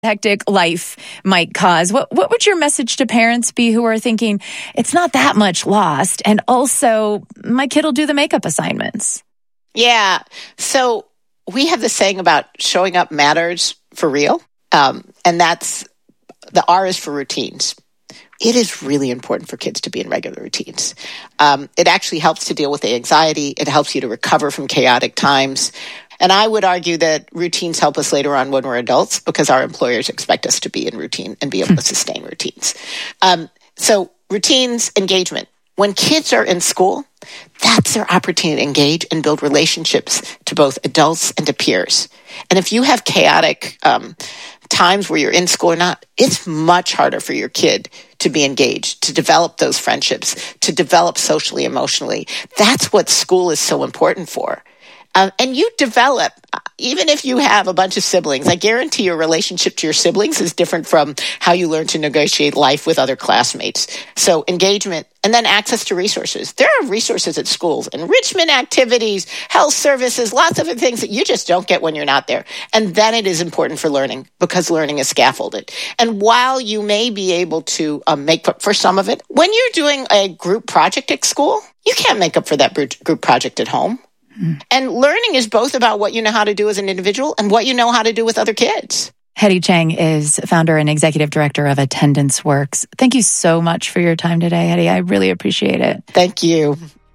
hectic life might cause. What would your message to parents be who are thinking, it's not that much lost, and also my kid will do the makeup assignments? Yeah. So we have this saying about showing up matters for real. And that's, the R is for routines. It is really important for kids to be in regular routines. It actually helps to deal with the anxiety. It helps you to recover from chaotic times. And I would argue that routines help us later on when we're adults because our employers expect us to be in routine and be able to sustain routines. So routines, engagement. When kids are in school, that's their opportunity to engage and build relationships to both adults and to peers. And if you have chaotic times where you're in school or not, it's much harder for your kid to be engaged, to develop those friendships, to develop socially, emotionally. That's what school is so important for. And you develop, even if you have a bunch of siblings, I guarantee your relationship to your siblings is different from how you learn to negotiate life with other classmates. So engagement, and then access to resources. There are resources at schools, enrichment activities, health services, lots of other things that you just don't get when you're not there. And then it is important for learning because learning is scaffolded. And while you may be able to make up for some of it, when you're doing a group project at school, you can't make up for that group project at home. And learning is both about what you know how to do as an individual and what you know how to do with other kids. Hetty Chang is founder and executive director of Attendance Works. Thank you so much for your time today, Hetty. I really appreciate it. Thank you.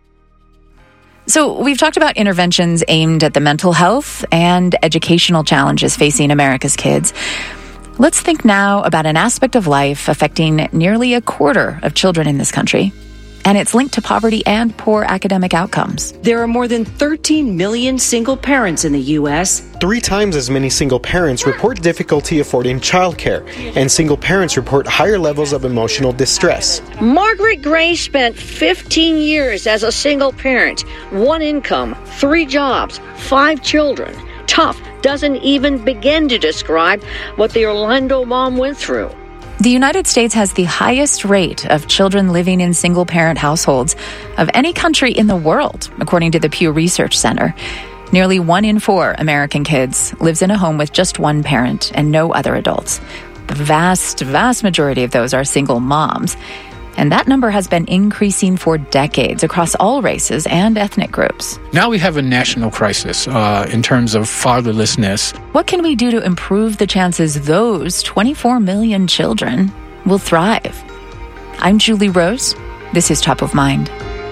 So we've talked about interventions aimed at the mental health and educational challenges facing America's kids. Let's think now about an aspect of life affecting nearly a quarter of children in this country. And it's linked to poverty and poor academic outcomes. There are more than 13 million single parents in the U.S. 3 times as many single parents report difficulty affording childcare, and single parents report higher levels of emotional distress. Margaret Gray spent 15 years as a single parent, 1 income, 3 jobs, 5 children. Tough doesn't even begin to describe what the Orlando mom went through. The United States has the highest rate of children living in single-parent households of any country in the world, according to the Pew Research Center. Nearly 1 in 4 American kids lives in a home with just one parent and no other adults. The vast majority of those are single moms. And that number has been increasing for decades across all races and ethnic groups. Now we have a national crisis in terms of fatherlessness. What can we do to improve the chances those 24 million children will thrive? I'm Julie Rose. This is Top of Mind.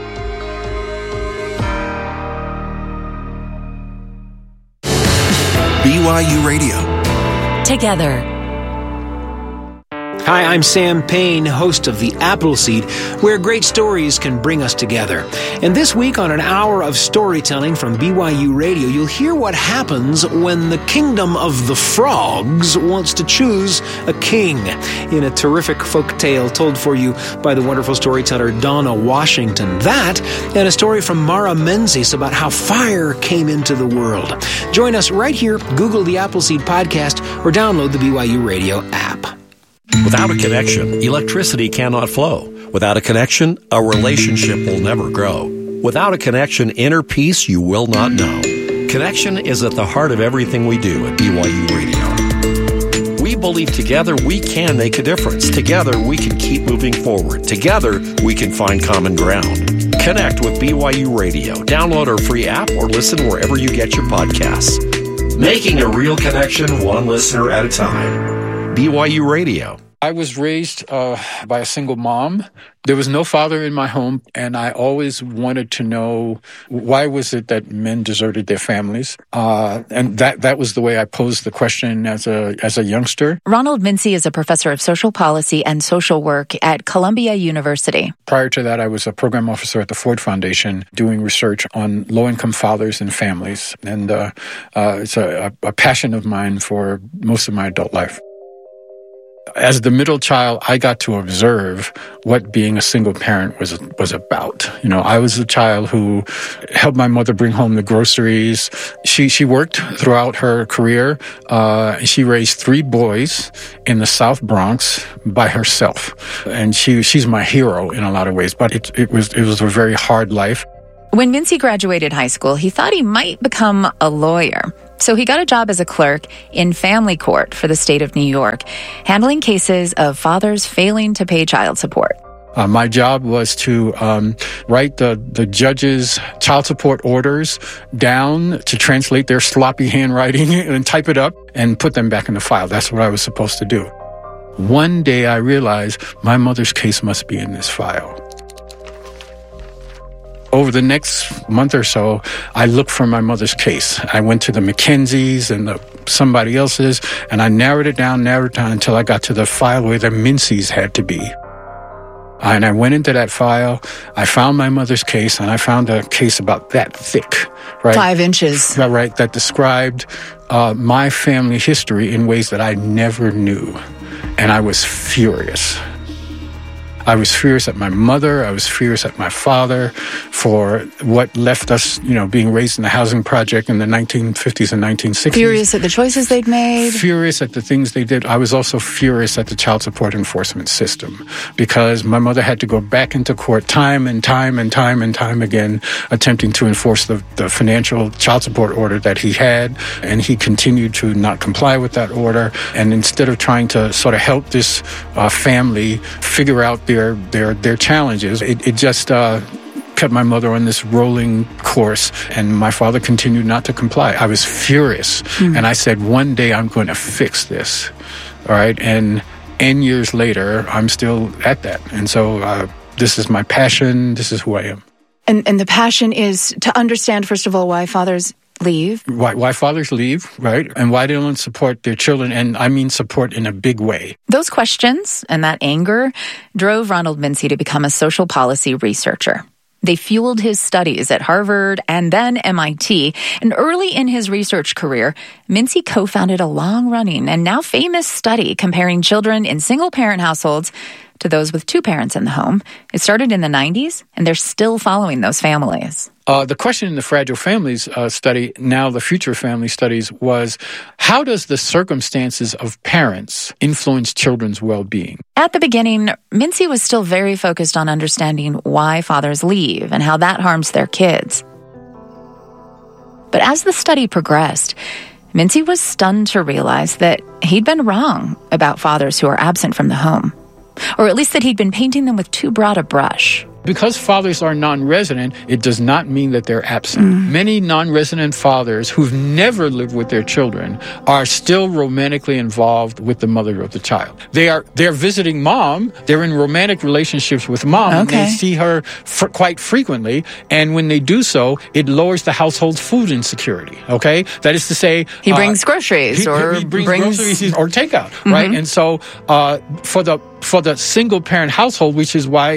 BYU Radio. Together. Hi, I'm Sam Payne, host of The Appleseed, where great stories can bring us together. And this week on an hour of storytelling from BYU Radio, you'll hear what happens when the kingdom of the frogs wants to choose a king. In a terrific folk tale told for you by the wonderful storyteller Donna Washington. That, and a story from Mara Menzies about how fire came into the world. Join us right here, Google The Appleseed Podcast, or download the BYU Radio app. Without a connection, electricity cannot flow. Without a connection, a relationship will never grow. Without a connection, inner peace you will not know. Connection is at the heart of everything we do at BYU Radio. We believe together we can make a difference. Together we can keep moving forward. Together we can find common ground. Connect with BYU Radio. Download our free app or listen wherever you get your podcasts. Making a real connection one listener at a time. BYU Radio. I was raised by a single mom. There was no father in my home, and I always wanted to know why was it that men deserted their families, and that was the way I posed the question as a youngster. Ronald Mincy is a professor of social policy and social work at Columbia University. Prior to that, I was a program officer at the Ford Foundation doing research on low-income fathers and families, and it's a passion of mine for most of my adult life. As the middle child, I got to observe what being a single parent was about. You know, I was the child who helped my mother bring home the groceries. She worked throughout her career. She raised 3 boys in the South Bronx by herself, and she's my hero in a lot of ways. But it was a very hard life. When Mincy graduated high school, he thought he might become a lawyer. So he got a job as a clerk in family court for the state of New York, handling cases of fathers failing to pay child support. My job was to write the judge's child support orders down, to translate their sloppy handwriting and type it up and put them back in the file. That's what I was supposed to do. One day I realized my mother's case must be in this file. Over the next month or so, I looked for my mother's case. I went to the Mackenzies and somebody else's, and I narrowed it down until I got to the file where the Mincy's had to be. And I went into that file, I found my mother's case, and I found a case about that thick, right? 5 inches. Right, that described my family history in ways that I never knew. And I was furious. I was furious at my mother. I was furious at my father for what left us, being raised in the housing project in the 1950s and 1960s. Furious at the choices they'd made. Furious at the things they did. I was also furious at the child support enforcement system because my mother had to go back into court time and time again, attempting to enforce the financial child support order that he had, and he continued to not comply with that order. And instead of trying to sort of help this family figure out their challenges, it just kept my mother on this rolling course, and my father continued not to comply. I was furious, and I said, one day I'm going to fix this, all right? And N years later, I'm still at that. And so this is my passion. This is who I am. And the passion is to understand, first of all, why fathers leave. Why fathers leave, right? And why they don't support their children, and I mean support in a big way. Those questions and that anger drove Ronald Mincy to become a social policy researcher. They fueled his studies at Harvard and then MIT. And early in his research career, Mincy co-founded a long-running and now famous study comparing children in single-parent households to those with 2 parents in the home. It started in the 90s, and they're still following those families. The question in the Fragile Families study, now the Future Family Studies, was how does the circumstances of parents influence children's well-being? At the beginning, Mincy was still very focused on understanding why fathers leave and how that harms their kids. But as the study progressed, Mincy was stunned to realize that he'd been wrong about fathers who are absent from the home, or at least that he'd been painting them with too broad a brush. Because fathers are non-resident, it does not mean that they're absent. Many non-resident fathers who've never lived with their children are still romantically involved with the mother of the child. They're visiting mom. They're in romantic relationships with mom. Okay. And they see her quite frequently. And when they do so, it lowers the household's food insecurity. Okay, that is to say, he brings groceries, he brings groceries or takeout, right? And so for the single parent household, which is why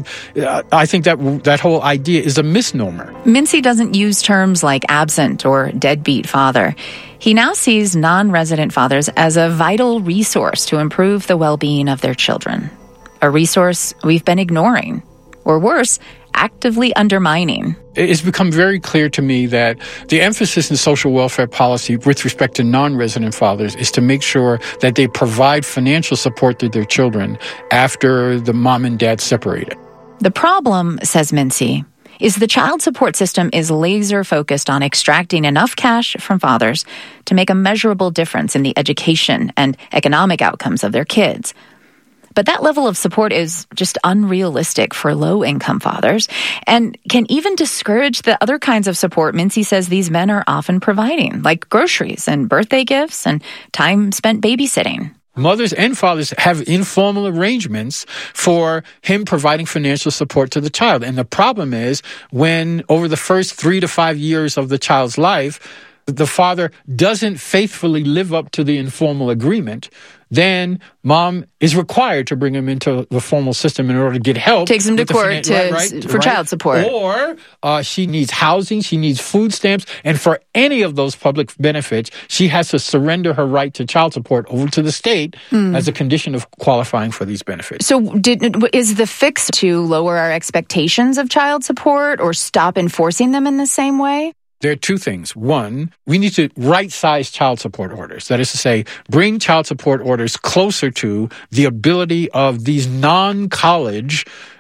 I think that whole idea is a misnomer. Mincy doesn't use terms like absent or deadbeat father. He now sees non-resident fathers as a vital resource to improve the well-being of their children, a resource we've been ignoring, or worse, actively undermining. It's become very clear to me that the emphasis in social welfare policy with respect to non-resident fathers is to make sure that they provide financial support to their children after the mom and dad separated. The problem, says Mincy, is the child support system is laser-focused on extracting enough cash from fathers to make a measurable difference in the education and economic outcomes of their kids. But that level of support is just unrealistic for low-income fathers and can even discourage the other kinds of support Mincy says these men are often providing, like groceries and birthday gifts and time spent babysitting. Mothers and fathers have informal arrangements for him providing financial support to the child. And the problem is when over the first 3 to 5 years of the child's life, the father doesn't faithfully live up to the informal agreement, then mom is required to bring him into the formal system in order to get help. Takes him to court for child support. Or she needs housing, she needs food stamps, and for any of those public benefits, she has to surrender her right to child support over to the state as a condition of qualifying for these benefits. So is the fix to lower our expectations of child support or stop enforcing them in the same way? There are 2 things. One, we need to right-size child support orders. That is to say, bring child support orders closer to the ability of these non-college,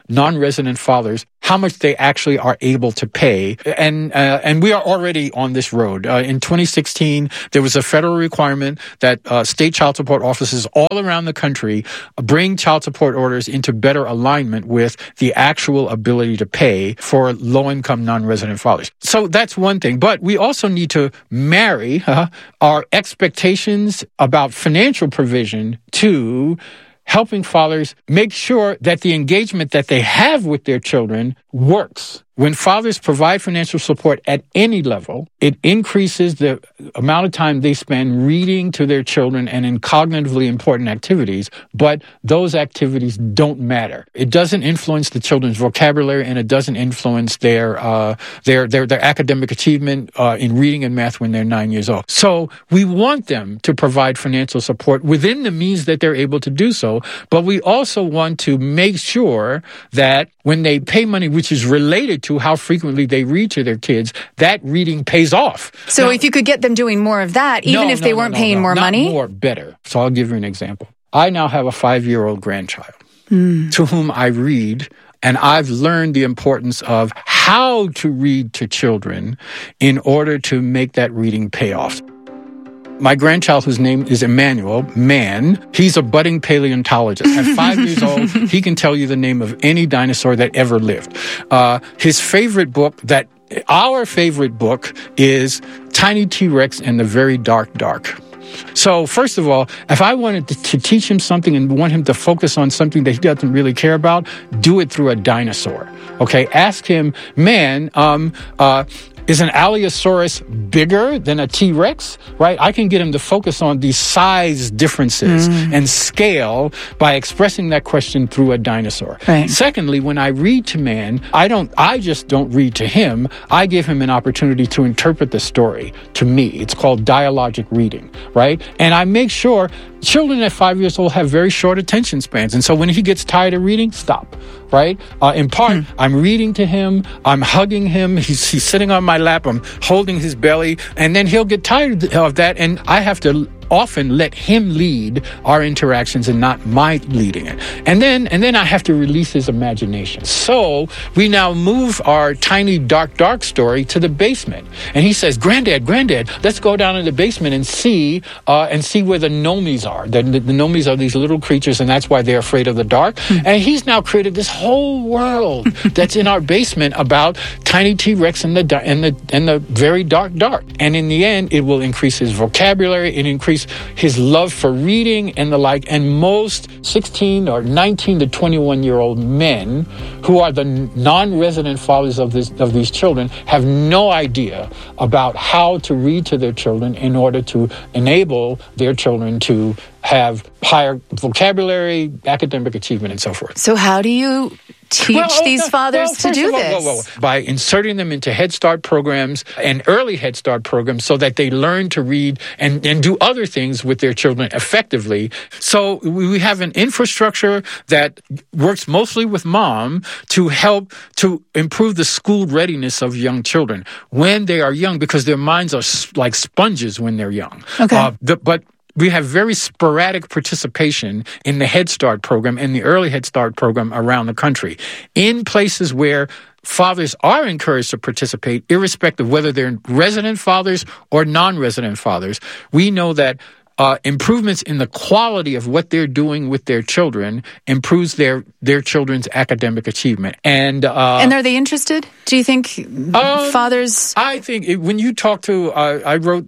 non-resident fathers how much they actually are able to pay. And we are already on this road. In 2016, there was a federal requirement that state child support offices all around the country bring child support orders into better alignment with the actual ability to pay for low-income non-resident fathers. So that's one thing. But we also need to marry our expectations about financial provision to helping fathers make sure that the engagement that they have with their children works. When fathers provide financial support at any level, it increases the amount of time they spend reading to their children and in cognitively important activities, but those activities don't matter. It doesn't influence the children's vocabulary, and it doesn't influence their academic achievement in reading and math when they're 9 years old. So we want them to provide financial support within the means that they're able to do so, but we also want to make sure that when they pay money, which is related to how frequently they read to their kids, that reading pays off. So now, if you could get them doing more of that, even if they weren't paying more money? Not more, better. So I'll give you an example. I now have a 5-year-old grandchild to whom I read, and I've learned the importance of how to read to children in order to make that reading pay off. My grandchild, whose name is Emmanuel, he's a budding paleontologist. At 5 years old, he can tell you the name of any dinosaur that ever lived. Our favorite book is Tiny T-Rex and the Very Dark Dark. So first of all, if I wanted to teach him something and want him to focus on something that he doesn't really care about, do it through a dinosaur. Okay, ask him, is an Allosaurus bigger than a T-Rex? Right? I can get him to focus on these size differences and scale by expressing that question through a dinosaur. Right. Secondly, when I read to man, I just don't read to him. I give him an opportunity to interpret the story to me. It's called dialogic reading, right? And I make sure children at 5 years old have very short attention spans. And so when he gets tired of reading, stop, right? In part, I'm reading to him, I'm hugging him, he's sitting on my lap, I'm holding his belly, and then he'll get tired of that, and I have to often let him lead our interactions and not my leading it. And then I have to release his imagination. So we now move our Tiny Dark Dark story to the basement. And he says, Granddad, let's go down in the basement and see where the gnomies are. The gnomies are these little creatures, and that's why they're afraid of the dark. And he's now created this whole world that's in our basement about Tiny T-Rex and the Very Dark Dark. And in the end, it will increase his vocabulary, it increase his love for reading and the like. And most 16 or 19 to 21-year-old men who are the non-resident fathers of these children have no idea about how to read to their children in order to enable their children to have higher vocabulary, academic achievement, and so forth. So how do you teach these fathers to do this? By inserting them into Head Start programs and early Head Start programs so that they learn to read and do other things with their children effectively. So we have an infrastructure that works mostly with mom to help to improve the school readiness of young children when they are young, because their minds are like sponges when they're young. Okay. But we have very sporadic participation in the Head Start program and the early Head Start program around the country. In places where fathers are encouraged to participate, irrespective whether they're resident fathers or non-resident fathers, we know that improvements in the quality of what they're doing with their children improves their children's academic achievement. And are they interested? Do you think fathers? I think when you talk to, I wrote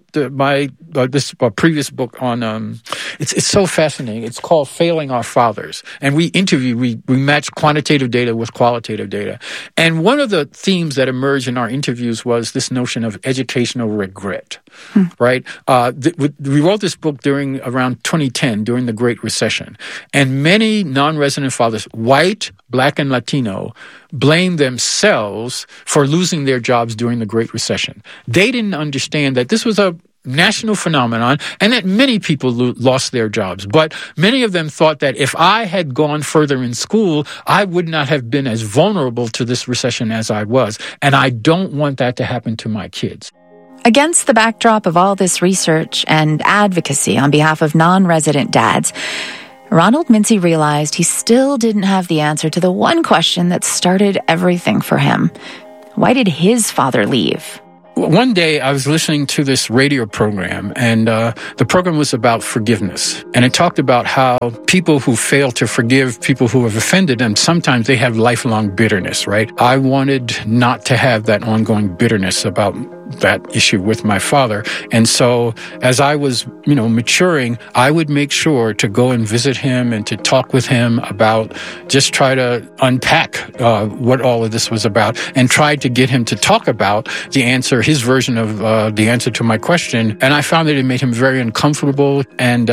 this previous book on. It's so fascinating. It's called Failing Our Fathers, and we match quantitative data with qualitative data. And one of the themes that emerged in our interviews was this notion of educational regret. Right? We wrote this book around 2010, during the Great Recession. And many non-resident fathers, white, black, and Latino, blamed themselves for losing their jobs during the Great Recession. They didn't understand that this was a national phenomenon and that many people lost their jobs. But many of them thought that if I had gone further in school, I would not have been as vulnerable to this recession as I was. And I don't want that to happen to my kids. Against the backdrop of all this research and advocacy on behalf of non-resident dads, Ronald Mincy realized he still didn't have the answer to the one question that started everything for him. Why did his father leave? One day I was listening to this radio program, and the program was about forgiveness. And it talked about how people who fail to forgive people who have offended them, sometimes they have lifelong bitterness, right? I wanted not to have that ongoing bitterness about that issue with my father. And so as I was, maturing, I would make sure to go and visit him and to talk with him about, just try to unpack what all of this was about, and tried to get him to talk about the answer, his version of the answer to my question. And I found that it made him very uncomfortable. And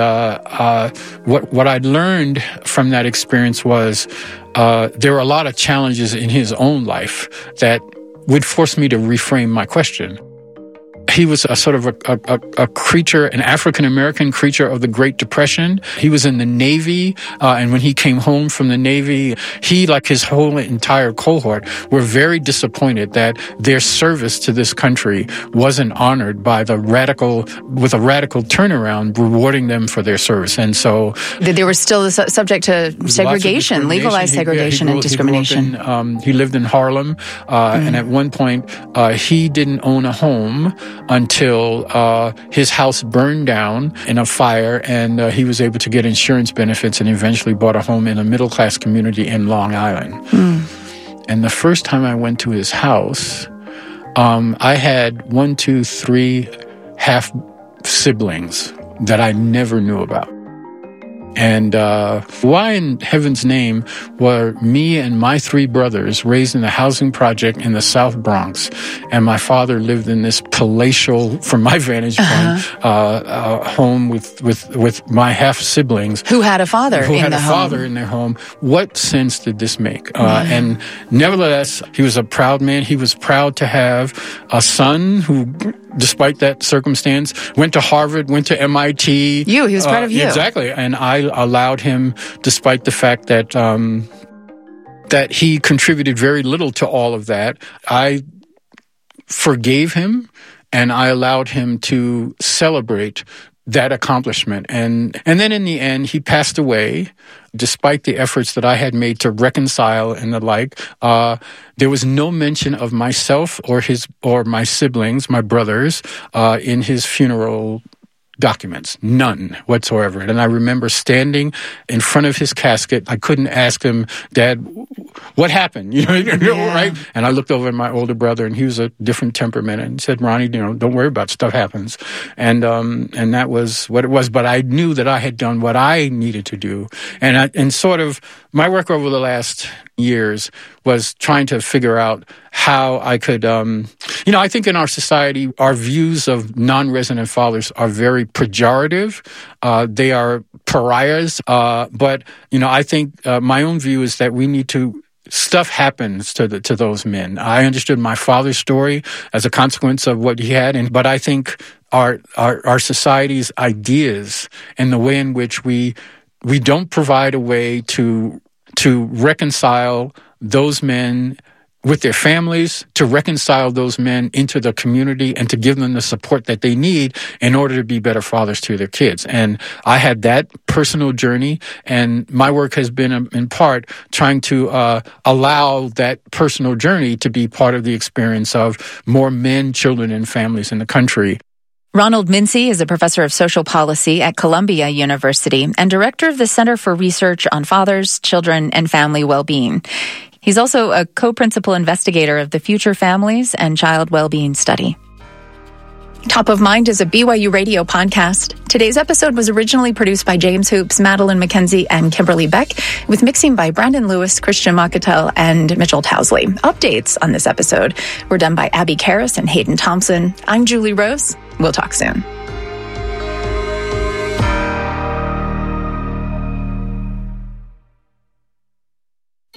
what I'd learned from that experience was there were a lot of challenges in his own life that would force me to reframe my question. He was a sort of a creature, an African-American creature of the Great Depression. He was in the Navy, and when he came home from the Navy, he, like his whole entire cohort, were very disappointed that their service to this country wasn't honored by with a radical turnaround, rewarding them for their service. And so they were still subject to segregation, legalized segregation and discrimination. He lived in Harlem, and at one point, he didn't own a home until his house burned down in a fire, and he was able to get insurance benefits and eventually bought a home in a middle-class community in Long Island. And the first time I went to his house, I had 3 half-siblings that I never knew about. And why in heaven's name were me and my 3 brothers raised in a housing project in the South Bronx, and my father lived in this palatial, from my vantage point, home with my half-siblings. Who had a father in their home. What sense did this make? And nevertheless, he was a proud man. He was proud to have a son who, despite that circumstance, went to Harvard, went to MIT. He was proud of you. Exactly. And I allowed him, despite the fact that that he contributed very little to all of that, I forgave him, and I allowed him to celebrate that accomplishment. And then in the end, he passed away, despite the efforts that I had made to reconcile and the like. There was no mention of myself or my siblings, my brothers, in his funeral documents. None whatsoever. And I remember standing in front of his casket. I couldn't ask him, Dad, what happened? Right? And I looked over at my older brother, and he was a different temperament, and said, Ronnie, don't worry about it. Stuff happens. And that was what it was. But I knew that I had done what I needed to do. And sort of my work over the last years was trying to figure out how I could, I think in our society, our views of non-resident fathers are very pejorative. They are pariahs. But I think my own view is that we need to, stuff happens to those men. I understood my father's story as a consequence of what he had, but I think our society's ideas and the way in which we don't provide a way to reconcile those men with their families, to reconcile those men into the community, and to give them the support that they need in order to be better fathers to their kids. And I had that personal journey, and my work has been, in part, trying to allow that personal journey to be part of the experience of more men, children, and families in the country. Ronald Mincy is a professor of social policy at Columbia University and director of the Center for Research on Fathers, Children, and Family Well-Being. He's also a co-principal investigator of the Future Families and Child Well-Being Study. Top of Mind is a BYU radio podcast. Today's episode was originally produced by James Hoops, Madeline McKenzie, and Kimberly Beck, with mixing by Brandon Lewis, Christian Makatel, and Mitchell Towsley. Updates on this episode were done by Abby Karras and Hayden Thompson. I'm Julie Rose. We'll talk soon.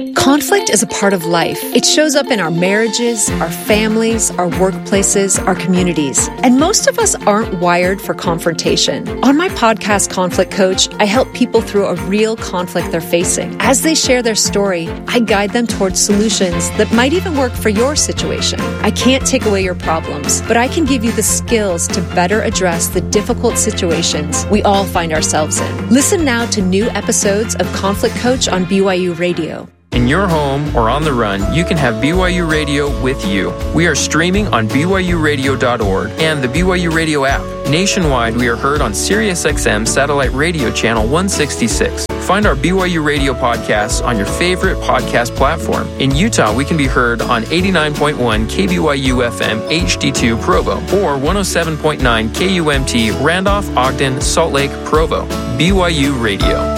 Conflict is a part of life. It shows up in our marriages, our families, our workplaces, our communities. And most of us aren't wired for confrontation. On my podcast, Conflict Coach, I help people through a real conflict they're facing. As they share their story, I guide them towards solutions that might even work for your situation. I can't take away your problems, but I can give you the skills to better address the difficult situations we all find ourselves in. Listen now to new episodes of Conflict Coach on BYU Radio. In your home or on the run, you can have BYU Radio with you. We are streaming on BYURadio.org and the BYU Radio app. Nationwide, we are heard on SiriusXM Satellite Radio Channel 166. Find our BYU Radio podcasts on your favorite podcast platform. In Utah, we can be heard on 89.1 KBYU FM HD2 Provo or 107.9 KUMT Randolph, Ogden, Salt Lake, Provo. BYU Radio.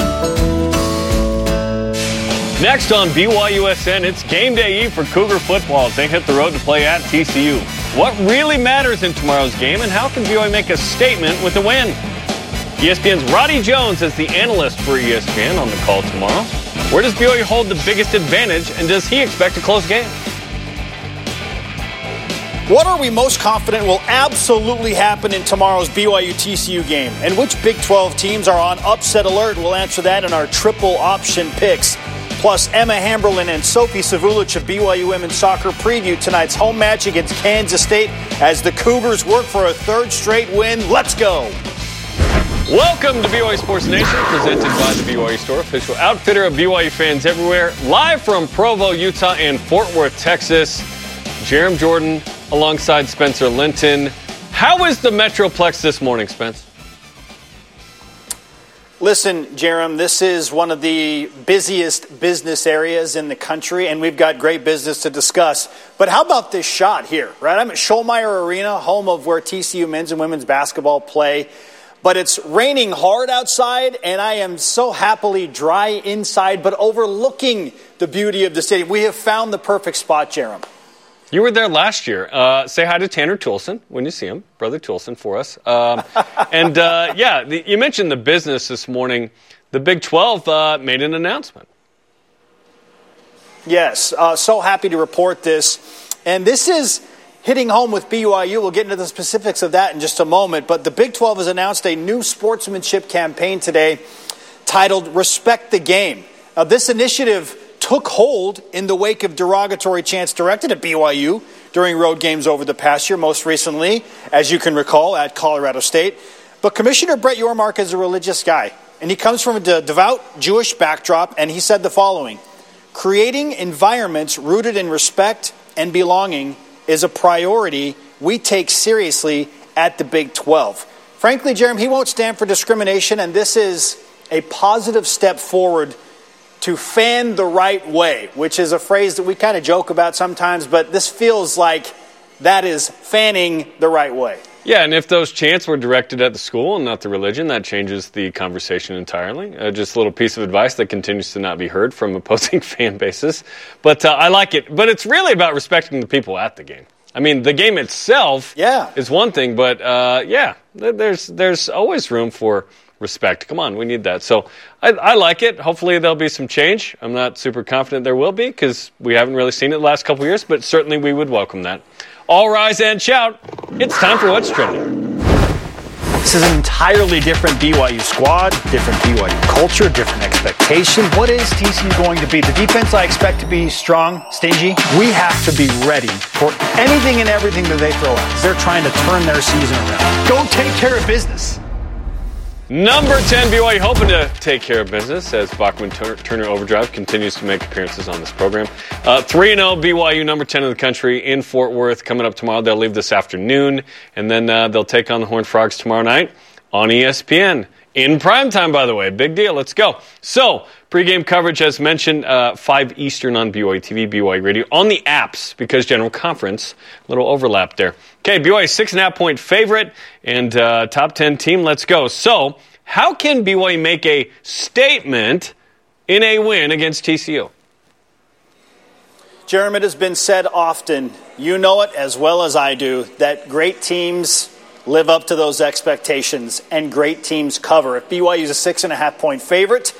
Next on BYUSN, it's game day Eve for Cougar football as they hit the road to play at TCU. What really matters in tomorrow's game, and how can BYU make a statement with a win? ESPN's Roddy Jones is the analyst for ESPN on the call tomorrow. Where does BYU hold the biggest advantage, and does he expect a close game? What are we most confident will absolutely happen in tomorrow's BYU-TCU game? And which Big 12 teams are on upset alert? We'll answer that in our triple option picks. Plus, Emma Hamberlin and Sophie Savulich of BYU Women's Soccer preview tonight's home match against Kansas State as the Cougars work for a third straight win. Let's go! Welcome to BYU Sports Nation, presented by the BYU Store, official outfitter of BYU fans everywhere. Live from Provo, Utah and Fort Worth, Texas, Jerem Jordan alongside Spencer Linton. How is the Metroplex this morning, Spence? Listen, Jerem, this is one of the busiest business areas in the country, and we've got great business to discuss. But how about this shot here, right? I'm at Schollmeyer Arena, home of where TCU men's and women's basketball play. But it's raining hard outside, and I am so happily dry inside, but overlooking the beauty of the stadium. We have found the perfect spot, Jerem. You were there last year. Say hi to Tanner Toulson when you see him, Brother Toulson, for us. You mentioned the business this morning. The Big 12 made an announcement. Yes, so happy to report this. And this is hitting home with BYU. We'll get into the specifics of that in just a moment. But the Big 12 has announced a new sportsmanship campaign today titled Respect the Game. This initiative took hold in the wake of derogatory chants directed at BYU during road games over the past year, most recently, as you can recall, at Colorado State. But Commissioner Brett Yormark is a religious guy, and he comes from a devout Jewish backdrop, and he said the following: creating environments rooted in respect and belonging is a priority we take seriously at the Big 12. Frankly, Jeremy, he won't stand for discrimination, and this is a positive step forward to fan the right way, which is a phrase that we kind of joke about sometimes, but this feels like that is fanning the right way. Yeah, and if those chants were directed at the school and not the religion, that changes the conversation entirely. Just a little piece of advice that continues to not be heard from opposing fan bases. But I like it. But it's really about respecting the people at the game. I mean, the game itself is one thing, but there's always room for respect. Come on, we need that. So I like it. Hopefully there'll be some change. I'm not super confident there will be because we haven't really seen it the last couple of years, but certainly we would welcome that. All rise and shout. It's time for What's Trending. This is an entirely different BYU squad, different BYU culture, different expectation. What is TCU going to be? The defense I expect to be strong, stingy. We have to be ready for anything and everything that they throw at us. They're trying to turn their season around. Go take care of business. Number 10, BYU hoping to take care of business as Bachman-Turner Overdrive continues to make appearances on this program. 3-0 BYU, number 10 in the country in Fort Worth coming up tomorrow. They'll leave this afternoon, and then they'll take on the Horned Frogs tomorrow night on ESPN. In primetime, by the way. Big deal. Let's go. So, pregame coverage, as mentioned, 5 Eastern on BYU TV, BYU Radio, on the apps, because General Conference, a little overlap there. Okay, BYU 6.5-point favorite and top 10 team. Let's go. So, how can BYU make a statement in a win against TCU? Jeremy, it has been said often, you know it as well as I do, that great teams live up to those expectations and great teams cover. If BYU is a 6.5-point favorite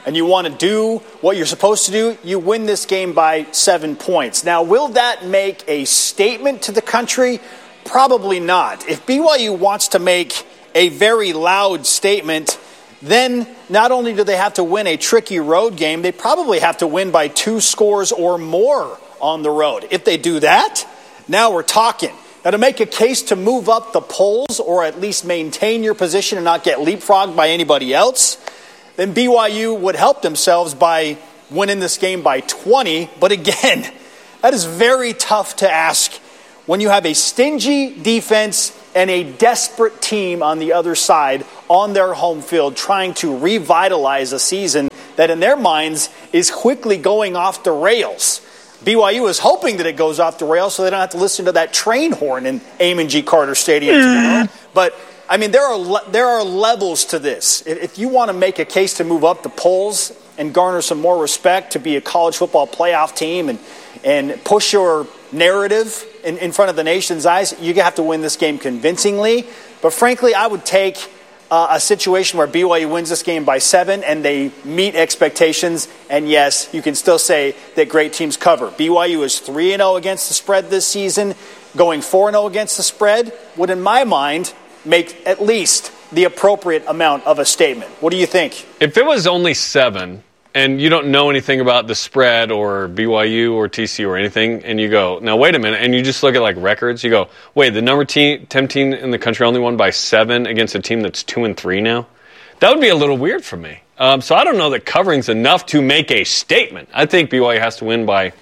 and you want to do what you're supposed to do, you win this game by 7 points. Now, will that make a statement to the country? Probably not. If BYU wants to make a very loud statement, then not only do they have to win a tricky road game, they probably have to win by 2 scores or more on the road. If they do that, now we're talking. Now, to make a case to move up the polls or at least maintain your position and not get leapfrogged by anybody else, then BYU would help themselves by winning this game by 20. But again, that is very tough to ask when you have a stingy defense and a desperate team on the other side on their home field trying to revitalize a season that in their minds is quickly going off the rails. BYU is hoping that it goes off the rails so they don't have to listen to that train horn in Amon G. Carter Stadium tomorrow. But I mean, there are levels to this. If you want to make a case to move up the polls and garner some more respect to be a college football playoff team and push your narrative in front of the nation's eyes, you have to win this game convincingly. But frankly, I would take a situation where BYU wins this game by 7 and they meet expectations. And yes, you can still say that great teams cover. BYU is 3-0 against the spread this season. Going 4-0 against the spread would, in my mind, make at least the appropriate amount of a statement. What do you think? If it was only 7 and you don't know anything about the spread or BYU or TCU or anything, and you go, now wait a minute, and you just look at like records, you go, wait, the number 10 team in the country only won by 7 against a team that's 2-3 now? That would be a little weird for me. So I don't know that covering's enough to make a statement. I think BYU has to win by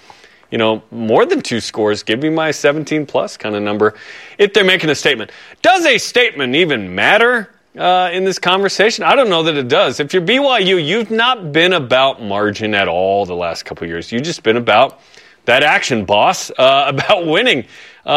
more than 2 scores. Give me my 17-plus kind of number if they're making a statement. Does a statement even matter in this conversation? I don't know that it does. If you're BYU, you've not been about margin at all the last couple of years. You've just been about that action, boss, about winning.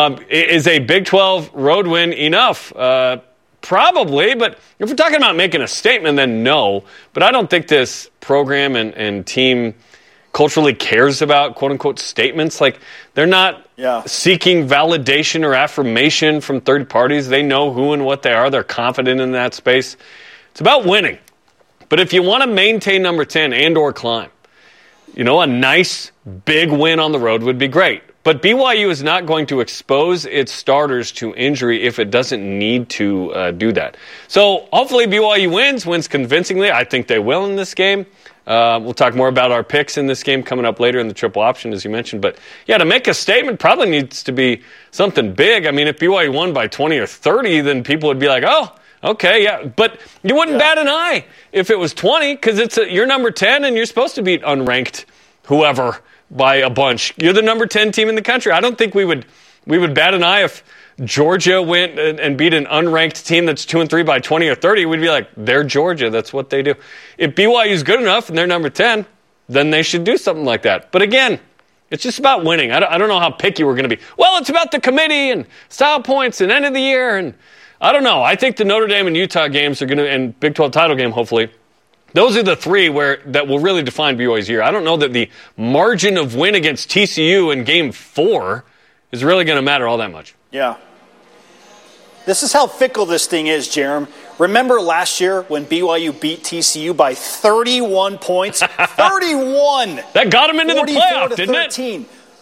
Is a Big 12 road win enough? Probably, but if we're talking about making a statement, then no. But I don't think this program and team culturally cares about quote-unquote statements. Like, they're not seeking validation or affirmation from third parties. They know who and what they are. They're confident in that space. It's about winning. But if you want to maintain number 10 and or climb, a nice big win on the road would be great. But BYU is not going to expose its starters to injury if it doesn't need to do that. So hopefully BYU wins convincingly. I think they will in this game. We'll talk more about our picks in this game coming up later in the triple option, as you mentioned. But, to make a statement probably needs to be something big. I mean, if BYU won by 20 or 30, then people would be like, oh, okay, yeah. But you wouldn't bat an eye if it was 20 because you're number 10 and you're supposed to beat unranked whoever by a bunch. You're the number 10 team in the country. I don't think we would bat an eye if Georgia went and beat an unranked team that's 2-3 by 20 or 30, we'd be like, they're Georgia. That's what they do. If BYU's good enough and they're number 10, then they should do something like that. But again, it's just about winning. I don't know how picky we're going to be. Well, it's about the committee and style points and end of the year. And I don't know. I think the Notre Dame and Utah games are going to, and Big 12 title game, hopefully, those are the 3 that will really define BYU's year. I don't know that the margin of win against TCU in game 4 is really going to matter all that much. Yeah. This is how fickle this thing is, Jerem. Remember last year when BYU beat TCU by 31 points? 31! That got them into the playoff, didn't 13.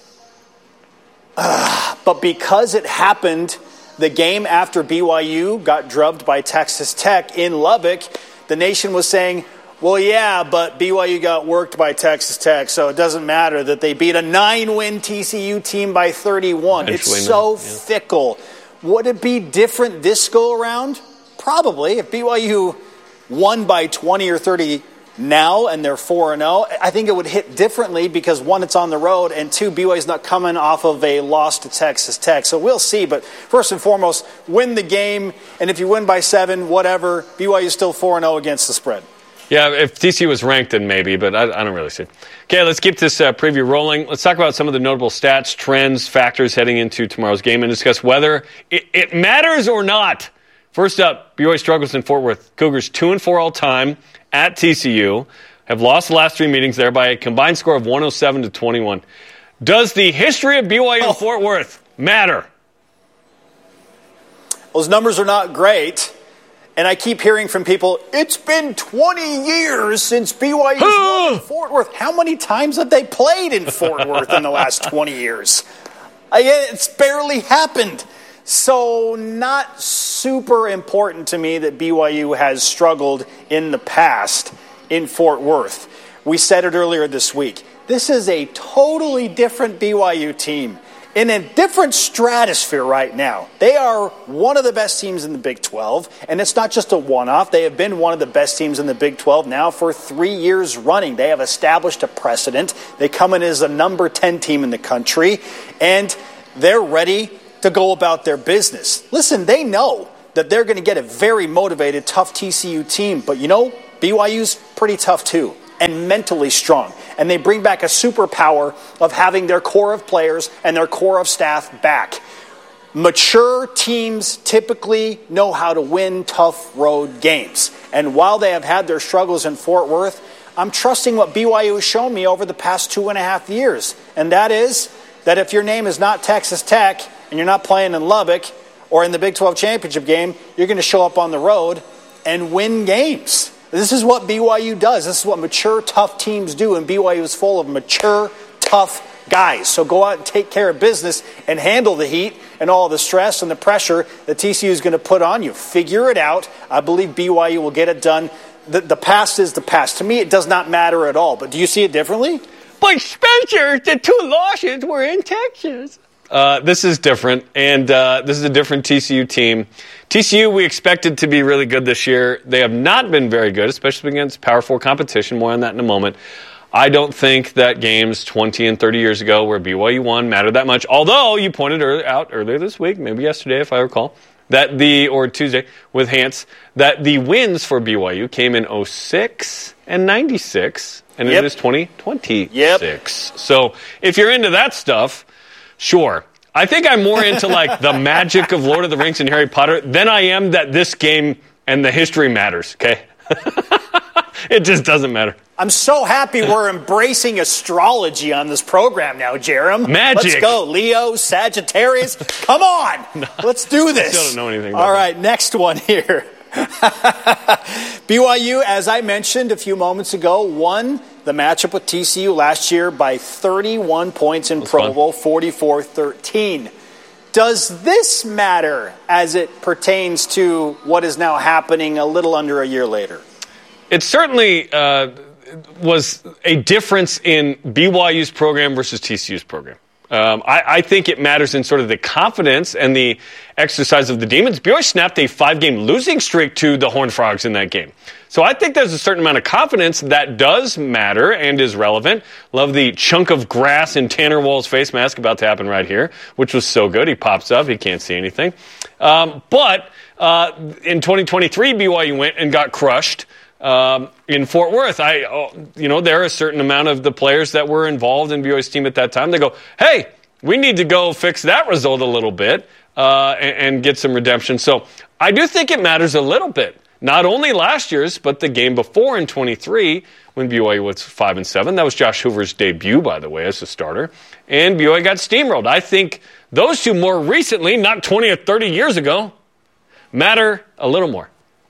But because it happened the game after BYU got drubbed by Texas Tech in Lubbock, the nation was saying, well, yeah, but BYU got worked by Texas Tech, so it doesn't matter that they beat a 9-win TCU team by 31. It's so fickle. Would it be different this go-around? Probably. If BYU won by 20 or 30 now and they're 4-0, I think it would hit differently because, 1, it's on the road, and 2, BYU's not coming off of a loss to Texas Tech. So we'll see. But first and foremost, win the game, and if you win by 7, whatever, BYU's still 4-0 against the spread. Yeah, if TCU was ranked, then maybe, but I don't really see it. Okay, let's keep this preview rolling. Let's talk about some of the notable stats, trends, factors heading into tomorrow's game and discuss whether it matters or not. First up, BYU struggles in Fort Worth. Cougars 2-4 all time at TCU. Have lost the last 3 meetings there by a combined score of 107-21. Does the history of BYU in Fort Worth matter? Those numbers are not great. And I keep hearing from people, it's been 20 years since BYU's won in Fort Worth. How many times have they played in Fort Worth in the last 20 years? It's barely happened. So not super important to me that BYU has struggled in the past in Fort Worth. We said it earlier this week. This is a totally different BYU team in a different stratosphere right now. They are one of the best teams in the Big 12, and it's not just a one-off. They have been one of the best teams in the Big 12 now for 3 years running. They have established a precedent. They come in as the number 10 team in the country, and they're ready to go about their business. Listen, they know that they're going to get a very motivated, tough TCU team, but BYU's pretty tough too, and mentally strong. And they bring back a superpower of having their core of players and their core of staff back. Mature teams typically know how to win tough road games. And while they have had their struggles in Fort Worth, I'm trusting what BYU has shown me over the past 2.5 years. And that is that if your name is not Texas Tech and you're not playing in Lubbock or in the Big 12 championship game, you're going to show up on the road and win games. This is what BYU does. This is what mature, tough teams do, and BYU is full of mature, tough guys. So go out and take care of business and handle the heat and all the stress and the pressure that TCU is going to put on you. Figure it out. I believe BYU will get it done. The past is the past. To me, it does not matter at all. But do you see it differently? But Spencer, the 2 losses were in Texas. This is different, and this is a different TCU team. TCU, we expected to be really good this year. They have not been very good, especially against Power 4 competition. More on that in a moment. I don't think that games 20 and 30 years ago where BYU won mattered that much, although you pointed out earlier this week, maybe yesterday if I recall, or Tuesday with Hans, that the wins for BYU came in 06 and 96, and it is 2026. Yep. So if you're into that stuff, sure. I think I'm more into the magic of Lord of the Rings and Harry Potter than I am that this game and the history matters, okay? It just doesn't matter. I'm so happy we're embracing astrology on this program now, Jerem. Magic. Let's go. Leo, Sagittarius. Come on. No, let's do this. I still don't know anything about All right, next one here. BYU, as I mentioned a few moments ago, won the matchup with TCU last year by 31 points in Provo, 44-13. Does this matter as it pertains to what is now happening a little under a year later? It certainly was a difference in BYU's program versus TCU's program. I think it matters in sort of the confidence and the exercise of the Demons. BYU snapped a 5-game losing streak to the Horned Frogs in that game. So I think there's a certain amount of confidence that does matter and is relevant. Love the chunk of grass in Tanner Wall's face mask about to happen right here, which was so good. He pops up. He can't see anything. But in 2023, BYU went and got crushed in Fort Worth. There are a certain amount of the players that were involved in BYU's team at that time. They go, hey, we need to go fix that result a little bit and get some redemption. So I do think it matters a little bit. Not only last year's, but the game before in 23 when BYU was 5-7. That was Josh Hoover's debut, by the way, as a starter. And BYU got steamrolled. I think those two more recently, not 20 or 30 years ago, matter a little more.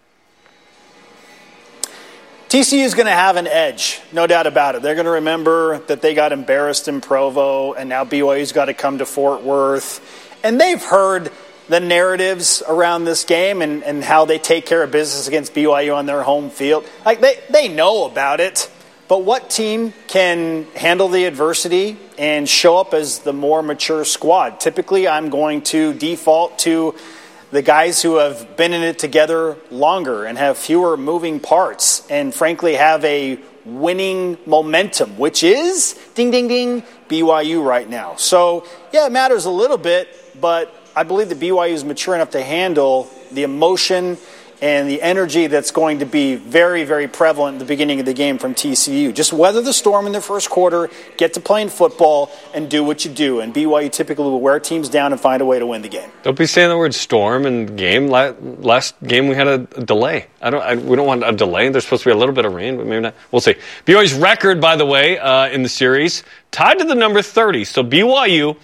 TCU is going to have an edge, no doubt about it. They're going to remember that they got embarrassed in Provo, and now BYU's got to come to Fort Worth. And they've heard the narratives around this game and how they take care of business against BYU on their home field. They know about it. But what team can handle the adversity and show up as the more mature squad? Typically, I'm going to default to the guys who have been in it together longer and have fewer moving parts and, frankly, have a winning momentum, which is, ding, ding, ding, BYU right now. So, yeah, it matters a little bit, but I believe that BYU is mature enough to handle the emotion and the energy that's going to be very, very prevalent at the beginning of the game from TCU. Just weather the storm in the first quarter, get to playing football, and do what you do. And BYU typically will wear teams down and find a way to win the game. Don't be saying the word storm in game. Last game we had a delay. We don't want a delay. There's supposed to be a little bit of rain, but maybe not. We'll see. BYU's record, by the way, in the series, tied to the number 30. So BYU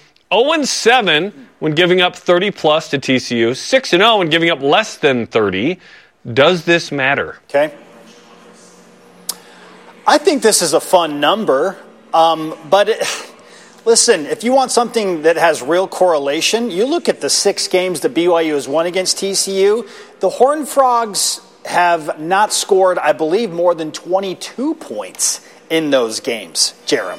0-7 when giving up 30-plus to TCU, 6-0 when giving up less than 30 Does this matter? Okay. I think this is a fun number, listen, if you want something that has real correlation, you look at the 6 games that BYU has won against TCU. The Horned Frogs have not scored, I believe, more than 22 points in those games, Jerem.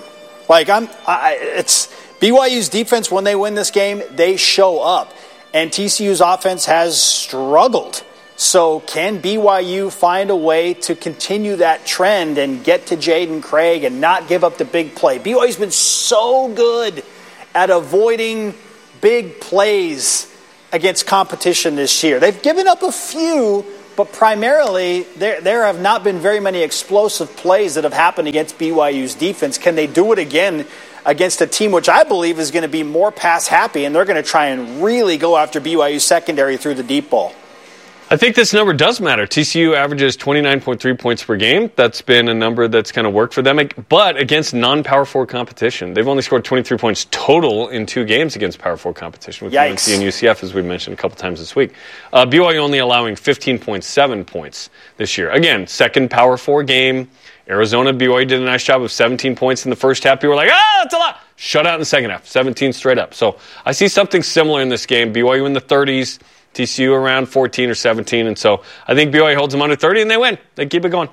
It's BYU's defense, when they win this game, they show up. And TCU's offense has struggled. So can BYU find a way to continue that trend and get to Jaden Craig and not give up the big play? BYU's been so good at avoiding big plays against competition this year. They've given up a few, but primarily there have not been very many explosive plays that have happened against BYU's defense. Can they do it again against a team which I believe is going to be more pass happy, and they're going to try and really go after BYU's secondary through the deep ball? I think this number does matter. TCU averages 29.3 points per game. That's been a number that's kind of worked for them. But against non-Power 4 competition, they've only scored 23 points total in 2 games against Power 4 competition with UNC and UCF, as we mentioned a couple times this week. BYU only allowing 15.7 points this year. Again, second Power 4 game. Arizona, BYU did a nice job of 17 points in the first half. People were like, that's a lot. Shut out in the second half. 17 straight up. So I see something similar in this game. BYU in the 30s. TCU around 14 or 17, and so I think BYU holds them under 30, and they win. They keep it going.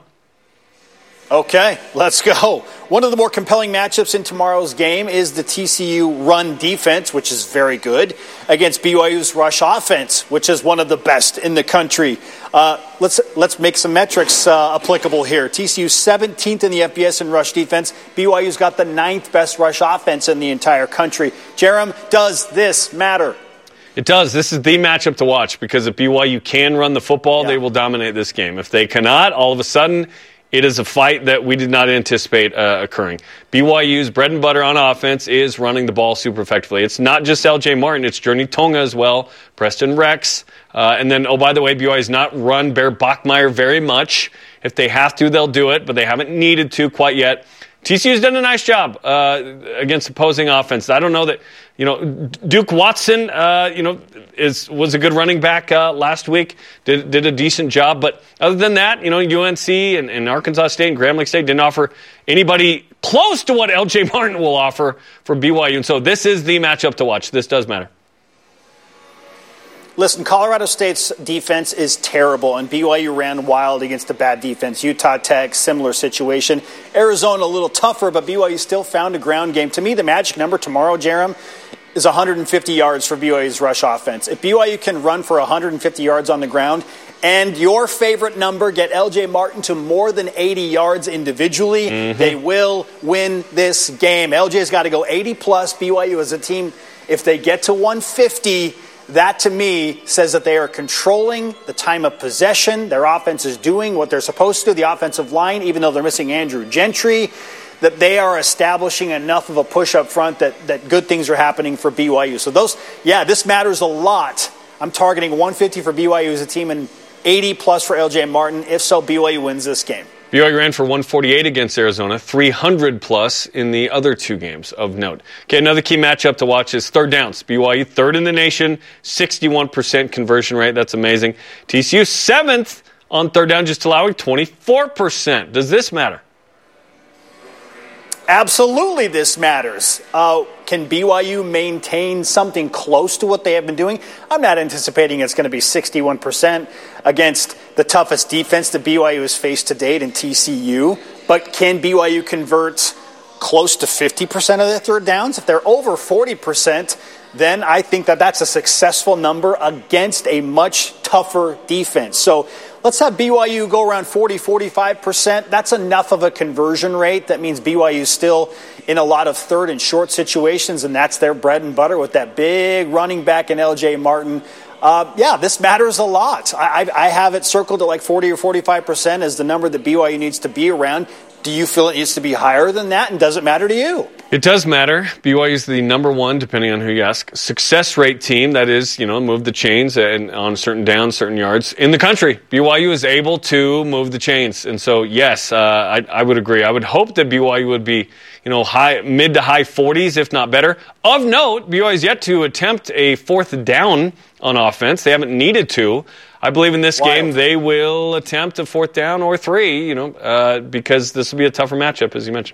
Okay, let's go. One of the more compelling matchups in tomorrow's game is the TCU run defense, which is very good, against BYU's rush offense, which is one of the best in the country. Let's make some metrics applicable here. TCU's 17th in the FBS in rush defense. BYU's got the 9th best rush offense in the entire country. Jerem, does this matter? It does. This is the matchup to watch because if BYU can run the football, they will dominate this game. If they cannot, all of a sudden, it is a fight that we did not anticipate occurring. BYU's bread and butter on offense is running the ball super effectively. It's not just L.J. Martin. It's Journey Tonga as well, Preston Rex. And then, by the way, BYU has not run Bear Bachmeier very much. If they have to, they'll do it, but they haven't needed to quite yet. TCU's done a nice job against opposing offense. I don't know that, Duke Watson, was a good running back last week, did a decent job. But other than that, UNC and Arkansas State and Grand Lake State didn't offer anybody close to what L.J. Martin will offer for BYU. And so this is the matchup to watch. This does matter. Listen, Colorado State's defense is terrible, and BYU ran wild against a bad defense. Utah Tech, similar situation. Arizona, a little tougher, but BYU still found a ground game. To me, the magic number tomorrow, Jerem, is 150 yards for BYU's rush offense. If BYU can run for 150 yards on the ground, and your favorite number, get L.J. Martin to more than 80 yards individually, they will win this game. L.J.'s got to go 80-plus. BYU as a team, if they get to 150, that, to me, says that they are controlling the time of possession. Their offense is doing what they're supposed to. The offensive line, even though they're missing Andrew Gentry, that they are establishing enough of a push up front that good things are happening for BYU. So this matters a lot. I'm targeting 150 for BYU as a team and 80-plus for L.J. Martin. If so, BYU wins this game. BYU ran for 148 against Arizona, 300-plus in the other 2 games of note. Okay, another key matchup to watch is third downs. BYU, 3rd in the nation, 61% conversion rate. That's amazing. TCU, 7th on third down, just allowing 24%. Does this matter? Absolutely this matters. Can BYU maintain something close to what they have been doing? I'm not anticipating it's going to be 61% against the toughest defense that BYU has faced to date in TCU. But can BYU convert close to 50% of their third downs? If they're over 40%, then I think that's a successful number against a much tougher defense. So let's have BYU go around 40-45%. That's enough of a conversion rate. That means BYU is still in a lot of third and short situations, and that's their bread and butter with that big running back in L.J. Martin. This matters a lot. I have it circled at like 40 or 45% as the number that BYU needs to be around. Do you feel it needs to be higher than that, and does it matter to you? It does matter. BYU is the number 1, depending on who you ask, success rate team. That is, move the chains and on certain downs, certain yards in the country. BYU is able to move the chains. And so, yes, I would agree. I would hope that BYU would be, mid to high 40s, if not better. Of note, BYU has yet to attempt a 4th down on offense. They haven't needed to. I believe in this game they will attempt a 4th down or 3, because this will be a tougher matchup, as you mentioned.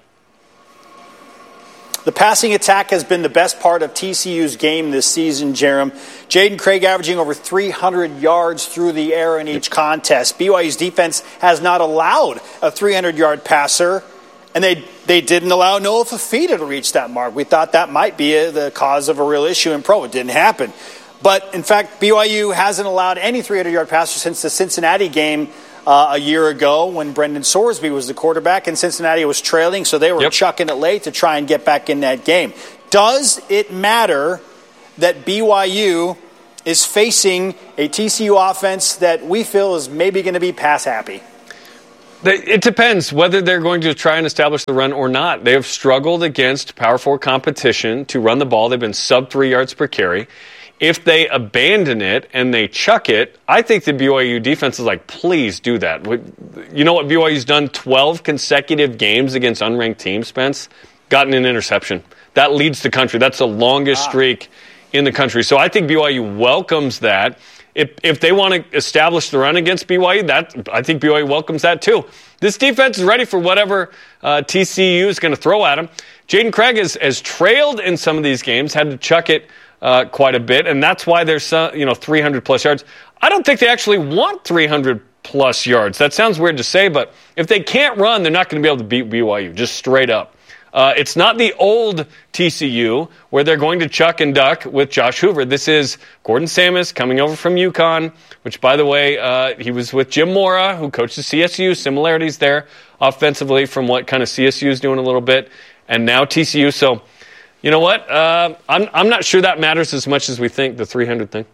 The passing attack has been the best part of TCU's game this season, Jerem. Jaden Craig averaging over 300 yards through the air in each contest. BYU's defense has not allowed a 300-yard passer, and they didn't allow Noah Fafita to reach that mark. We thought that might be the cause of a real issue in pro. It didn't happen. But, in fact, BYU hasn't allowed any 300-yard passer since the Cincinnati game a year ago when Brendan Sorsby was the quarterback and Cincinnati was trailing, so they were chucking it late to try and get back in that game. Does it matter that BYU is facing a TCU offense that we feel is maybe going to be pass-happy? It depends whether they're going to try and establish the run or not. They have struggled against Power 4 competition to run the ball. They've been sub 3 yards per carry. If they abandon it and they chuck it, I think the BYU defense is like, please do that. You know what BYU's done? 12 consecutive games against unranked teams, Spence, gotten an interception. That leads the country. That's the longest streak in the country. So I think BYU welcomes that. If they want to establish the run against BYU, I think BYU welcomes that too. This defense is ready for whatever TCU is going to throw at them. Jaden Craig has trailed in some of these games, had to chuck it quite a bit, and that's why there's 300-plus yards. I don't think they actually want 300-plus yards. That sounds weird to say, but if they can't run, they're not going to be able to beat BYU, just straight up. It's not the old TCU where they're going to chuck and duck with Josh Hoover. This is Gordon Samus coming over from UConn, which, by the way, he was with Jim Mora, who coaches CSU. Similarities there offensively from what kind of CSU is doing a little bit, and now TCU. So, you know what? I'm not sure that matters as much as we think, the 300 thing.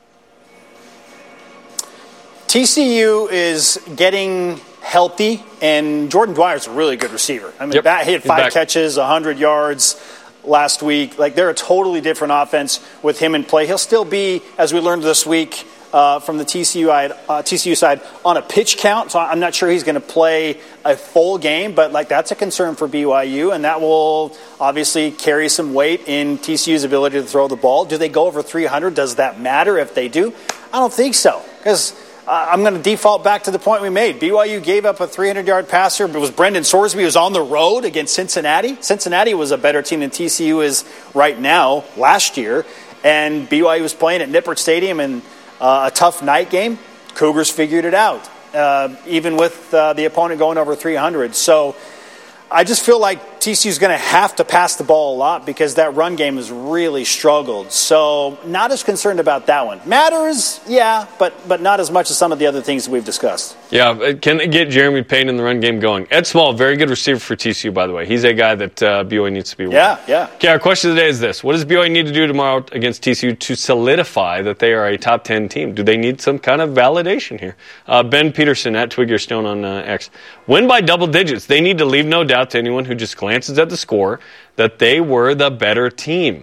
TCU is getting healthy, and Jordan Dwyer's a really good receiver. I mean, he had 5 catches, 100 yards last week. Like, they're a totally different offense with him in play. He'll still be, as we learned this week, from the TCU side, on a pitch count. So I'm not sure he's going to play a full game, but that's a concern for BYU, and that will obviously carry some weight in TCU's ability to throw the ball. Do they go over 300? Does that matter if they do? I don't think so, because I'm going to default back to the point we made. BYU gave up a 300-yard passer, but it was Brendan Sorsby who was on the road against Cincinnati. Cincinnati was a better team than TCU is right now, last year, and BYU was playing at Nippert Stadium in a tough night game. Cougars figured it out, even with the opponent going over 300. So I just feel like TCU's going to have to pass the ball a lot because that run game has really struggled. So not as concerned about that one. Matters, yeah, but not as much as some of the other things that we've discussed. Yeah, can it get Jeremy Payne in the run game going? Ed Small, very good receiver for TCU, by the way. He's a guy that BYU needs to be aware of. Yeah. Okay, our question today is this. What does BYU need to do tomorrow against TCU to solidify that they are a top 10 team? Do they need some kind of validation here? Ben Peterson at Twig Your Stone on X. Win by double digits. They need to leave no doubt to anyone who just glances at the score that they were the better team.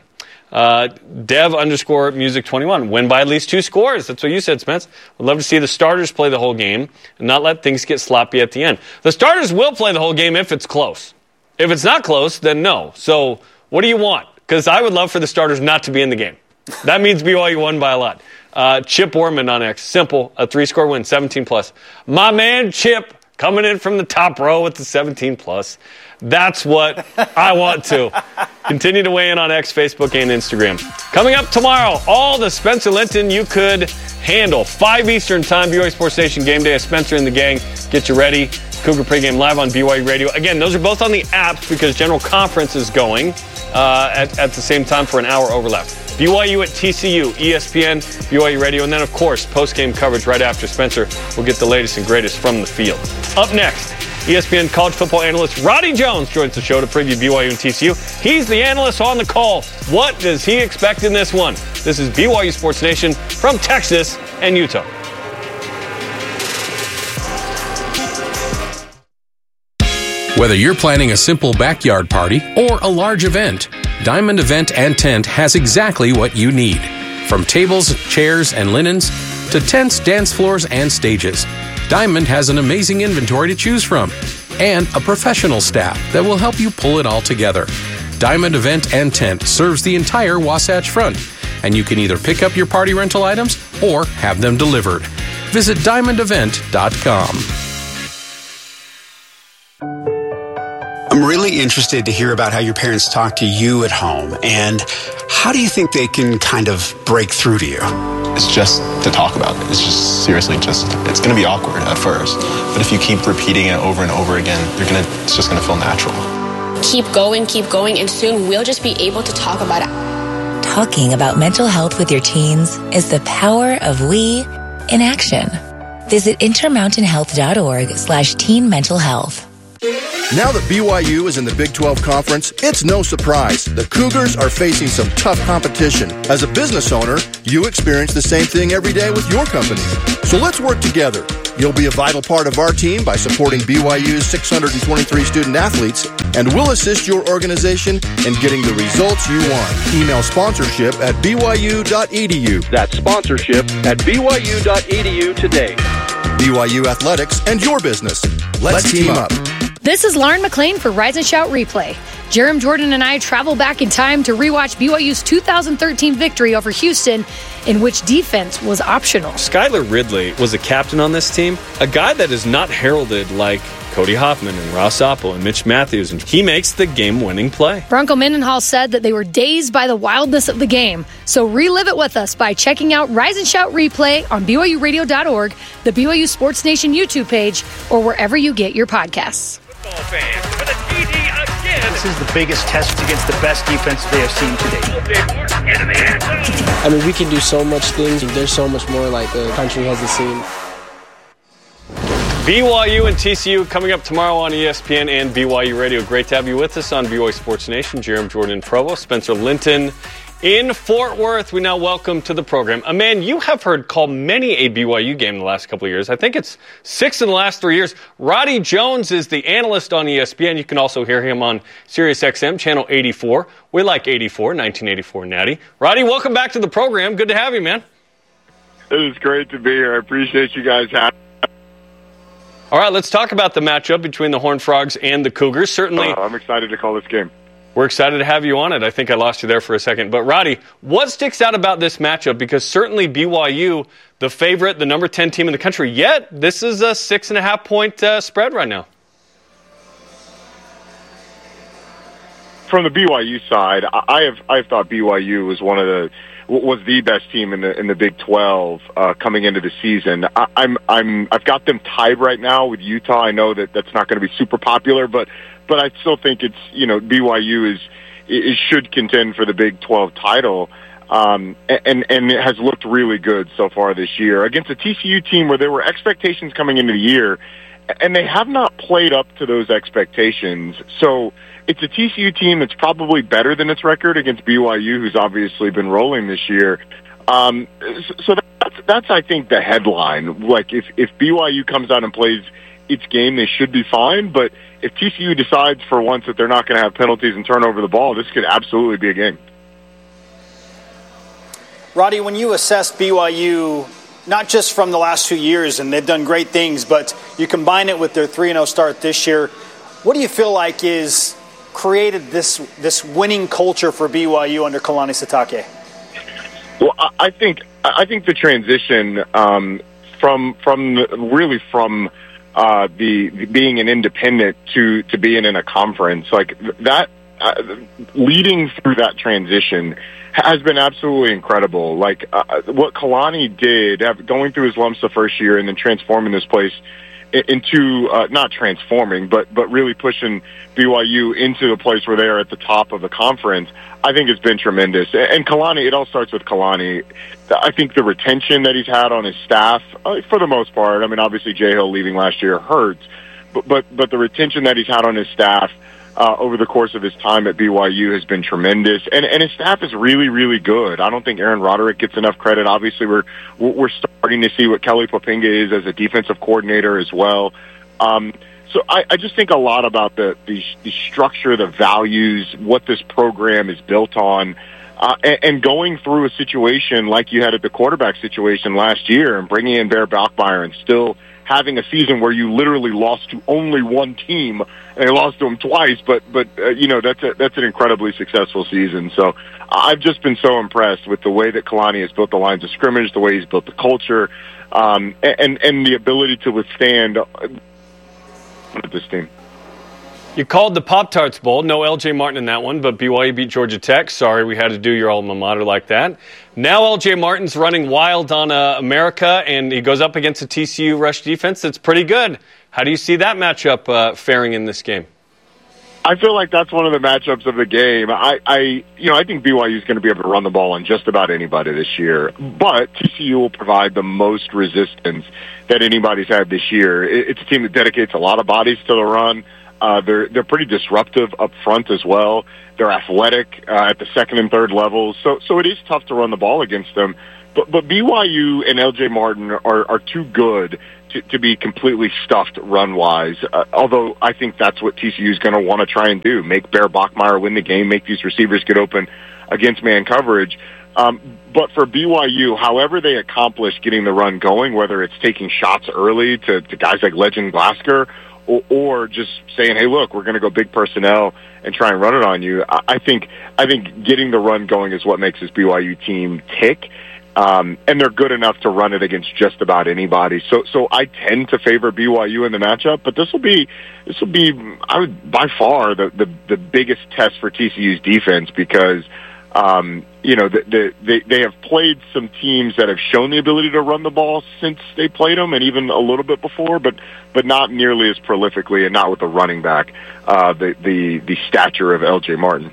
Dev_music21. Win by at least 2 scores. That's what you said, Spence. Would love to see the starters play the whole game and not let things get sloppy at the end. The starters will play the whole game if it's close. If it's not close, then no. So what do you want? Because I would love for the starters not to be in the game. That means BYU won by a lot. Chip Orman on X. Simple. A 3-score win. 17+. My man Chip coming in from the top row with the 17+. That's what I want to. Continue to weigh in on X, Facebook, and Instagram. Coming up tomorrow, all the Spencer Linton you could handle. 5 Eastern time, BYU Sports Nation Game Day. Spencer and the gang get you ready. Cougar Pregame live on BYU Radio. Again, those are both on the apps because General Conference is going at the same time for an hour overlap. BYU at TCU, ESPN, BYU Radio, and then, of course, post-game coverage right after Spencer will get the latest and greatest from the field. Up next, ESPN college football analyst Roddy Jones joins the show to preview BYU and TCU. He's the analyst on the call. What does he expect in this one? This is BYU Sports Nation from Texas and Utah. Whether you're planning a simple backyard party or a large event, Diamond Event and Tent has exactly what you need. From tables, chairs, and linens to tents, dance floors, and stages, Diamond has an amazing inventory to choose from and a professional staff that will help you pull it all together. Diamond Event and Tent serves the entire Wasatch Front, and you can either pick up your party rental items or have them delivered. Visit DiamondEvent.com. I'm really interested to hear about how your parents talk to you at home, and how do you think they can kind of break through to you? It's just to talk about it. It's just seriously it's going to be awkward at first, but if you keep repeating it over and over again, it's just going to feel natural. Keep going, and soon we'll just be able to talk about it. Talking about mental health with your teens is the power of we in action. Visit intermountainhealth.org/teen mental health. Now that BYU is in the Big 12 Conference, it's no surprise. The Cougars are facing some tough competition. As a business owner, you experience the same thing every day with your company. So let's work together. You'll be a vital part of our team by supporting BYU's 623 student athletes, and we'll assist your organization in getting the results you want. Email sponsorship at byu.edu. That's sponsorship at byu.edu today. BYU Athletics and your business. Let's team up. This is Lauren McLean for Rise and Shout Replay. Jerem Jordan and I travel back in time to rewatch BYU's 2013 victory over Houston, in which defense was optional. Skylar Ridley was a captain on this team, a guy that is not heralded like Cody Hoffman and Ross Opel and Mitch Matthews, and he makes the game-winning play. Bronco Mendenhall said that they were dazed by the wildness of the game. So relive it with us by checking out Rise and Shout Replay on BYURadio.org, the BYU Sports Nation YouTube page, or wherever you get your podcasts. This is the biggest test against the best defense they have seen today. I mean, we can do so much things. There's so much more like the country hasn't seen. BYU and TCU coming up tomorrow on ESPN and BYU Radio. Great to have you with us on BYU Sports Nation. Jerem Jordan Provo, Spencer Linton in Fort Worth. We now welcome to the program a man you have heard call many a BYU game in the last couple of years. I think it's 6 in the last 3 years. Roddy Jones is the analyst on ESPN. You can also hear him on SiriusXM, channel 84. We like 84, 1984 Natty. Roddy, welcome back to the program. Good to have you, man. It is great to be here. I appreciate you guys having me. All right, let's talk about the matchup between the Horned Frogs and the Cougars. Certainly, I'm excited to call this game. We're excited to have you on it. I think I lost you there for a second. But, Roddy, what sticks out about this matchup? Because certainly BYU, the favorite, the number 10 team in the country, yet this is a 6.5-point spread right now. From the BYU side, I've thought BYU was the best team in the Big 12 coming into the season. I've got them tied right now with Utah. I know that's not going to be super popular, but I still think it's, BYU should contend for the Big 12 title, and it has looked really good so far this year against a TCU team where there were expectations coming into the year, and they have not played up to those expectations. So it's a TCU team that's probably better than its record against BYU, who's obviously been rolling this year. So that's I think the headline. Like if BYU comes out and plays its game, they should be fine. But if TCU decides for once that they're not going to have penalties and turn over the ball, this could absolutely be a game. Roddy, when you assess BYU, not just from the last 2 years, and they've done great things, but you combine it with their 3-0 start this year, what do you feel like is created this winning culture for BYU under Kalani Sitake? Well, I think the transition from the being an independent to being in a conference, like that, leading through that transition has been absolutely incredible. Like what Kalani did, going through his lumps the first year and then transforming this place into not transforming, but really pushing BYU into the place where they are at the top of the conference, I think has been tremendous. And Kalani, it all starts with Kalani. I think the retention that he's had on his staff, for the most part, I mean, obviously Jay Hill leaving last year hurts, but the retention that he's had on his staff over the course of his time at BYU has been tremendous, and his staff is really, really good. I don't think Aaron Roderick gets enough credit. Obviously, we're starting to see what Kelly Poppinga is as a defensive coordinator as well. So I just think a lot about the structure, the values, what this program is built on, and going through a situation like you had at the quarterback situation last year, and bringing in Bear Bachmeier and still having a season where you literally lost to only one team, and they lost to them twice, but that's an incredibly successful season. So I've just been so impressed with the way that Kalani has built the lines of scrimmage, the way he's built the culture, and the ability to withstand this team. You called the Pop-Tarts Bowl. No L.J. Martin in that one, but BYU beat Georgia Tech. Sorry, we had to do your alma mater like that. Now L.J. Martin's running wild on America, and he goes up against a TCU rush defense that's pretty good. How do you see that matchup faring in this game? I feel like that's one of the matchups of the game. I think BYU is going to be able to run the ball on just about anybody this year, but TCU will provide the most resistance that anybody's had this year. It's a team that dedicates a lot of bodies to the run. They're pretty disruptive up front as well. They're athletic at the second and third levels, so it is tough to run the ball against them. But BYU and L.J. Martin are too good to be completely stuffed run-wise, although I think that's what TCU is going to want to try and do, make Bear Bachmeier win the game, make these receivers get open against man coverage. But for BYU, however they accomplish getting the run going, whether it's taking shots early to guys like Legend Glasgow, or just saying, hey, look, we're going to go big personnel and try and run it on you, I think getting the run going is what makes this BYU team tick. And they're good enough to run it against just about anybody. So I tend to favor BYU in the matchup, but this will be by far the biggest test for TCU's defense because they have played some teams that have shown the ability to run the ball since they played them, and even a little bit before, but not nearly as prolifically, and not with the running back, the stature of L.J. Martin.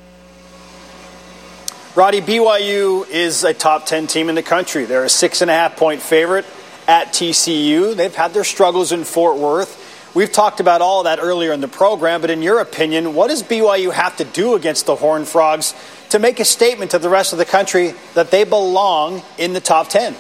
Roddy, BYU is a top 10 team in the country. They're a 6.5-point favorite at TCU. They've had their struggles in Fort Worth. We've talked about all of that earlier in the program, but in your opinion, what does BYU have to do against the Horned Frogs to make a statement to the rest of the country that they belong in the top 10?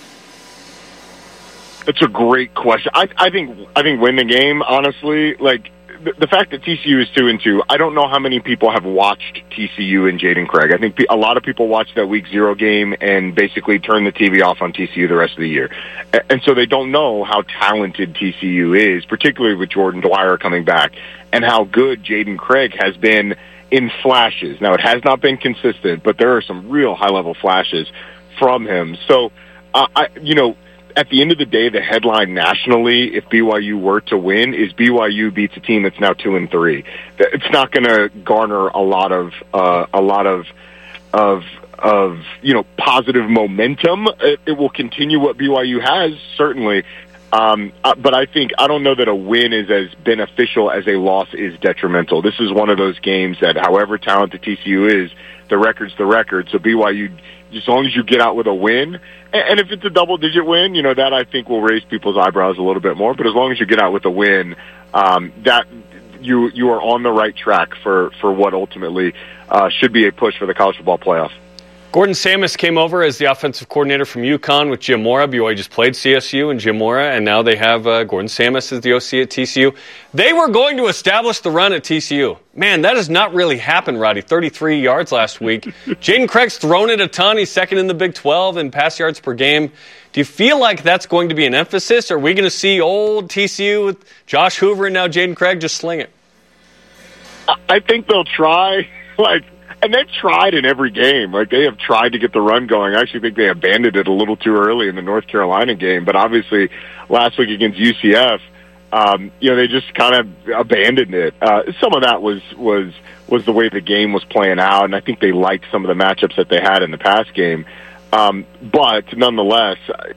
It's a great question. I think win the game, honestly. Like, the fact that TCU is 2-2, I don't know how many people have watched TCU and Jaden Craig. I think a lot of people watched that Week 0 game and basically turned the TV off on TCU the rest of the year. And so they don't know how talented TCU is, particularly with Jordan Dwyer coming back, and how good Jaden Craig has been in flashes. Now, it has not been consistent, but there are some real high-level flashes from him. So, at the end of the day, the headline nationally, if BYU were to win, is BYU beats a team that's now 2-3. It's not going to garner a lot of positive momentum. It will continue what BYU has, certainly. But I don't know that a win is as beneficial as a loss is detrimental. This is one of those games that, however talented TCU is, the record's the record. So BYU, as long as you get out with a win, and if it's a double-digit win, that I think will raise people's eyebrows a little bit more. But as long as you get out with a win, that you are on the right track for what ultimately should be a push for the college football playoff. Gordon Samus came over as the offensive coordinator from UConn with Jim Mora. BYU just played CSU and Jim Mora, and now they have Gordon Samus as the OC at TCU. They were going to establish the run at TCU. Man, that has not really happened, Roddy. 33 yards last week. Jaden Craig's thrown it a ton. He's second in the Big 12 in pass yards per game. Do you feel like that's going to be an emphasis? Or are we going to see old TCU with Josh Hoover and now Jaden Craig just sling it? I think they'll try, and they've tried in every game. They have tried to get the run going. I actually think they abandoned it a little too early in the North Carolina game. But obviously, last week against UCF, they just kind of abandoned it. Some of that was the way the game was playing out, and I think they liked some of the matchups that they had in the past game. But nonetheless,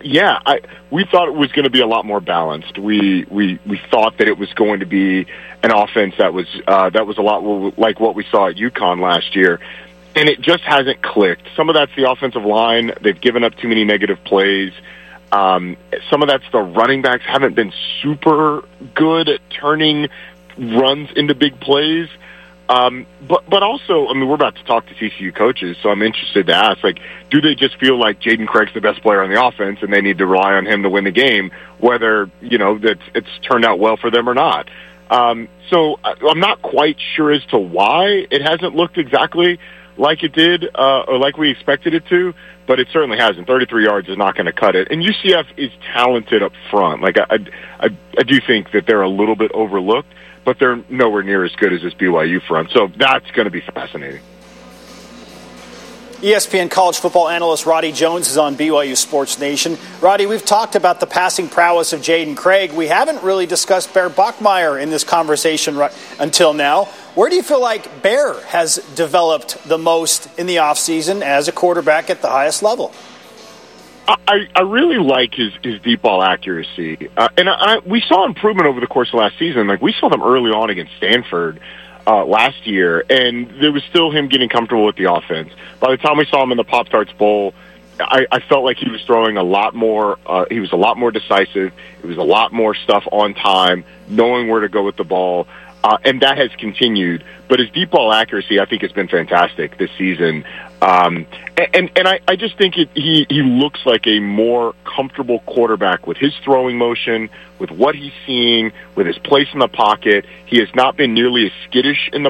we thought it was going to be a lot more balanced. We thought that it was going to be an offense that was a lot like what we saw at UConn last year, and it just hasn't clicked. Some of that's the offensive line; they've given up too many negative plays. Some of that's the running backs haven't been super good at turning runs into big plays. But also, we're about to talk to TCU coaches, so I'm interested to ask, do they just feel like Jaden Craig's the best player on the offense and they need to rely on him to win the game, whether, that it's turned out well for them or not? So I'm not quite sure as to why it hasn't looked exactly like it did, or like we expected it to, but it certainly hasn't. 33 yards is not going to cut it. And UCF is talented up front. I do think that they're a little bit overlooked, but they're nowhere near as good as this BYU front. So that's going to be fascinating. ESPN college football analyst Roddy Jones is on BYU Sports Nation. Roddy, we've talked about the passing prowess of Jaden Craig. We haven't really discussed Bear Bachmeier in this conversation until now. Where do you feel like Bear has developed the most in the offseason as a quarterback at the highest level? I really like his deep ball accuracy. We saw improvement over the course of last season. Like, we saw them early on against Stanford last year, and there was still him getting comfortable with the offense. By the time we saw him in the Pop-Tarts Bowl, I felt like he was throwing a lot more. He was a lot more decisive. It was a lot more stuff on time, knowing where to go with the ball. And that has continued. But his deep ball accuracy, I think, has been fantastic this season. And I just think he looks like a more comfortable quarterback with his throwing motion, with what he's seeing, with his place in the pocket. He has not been nearly as skittish in the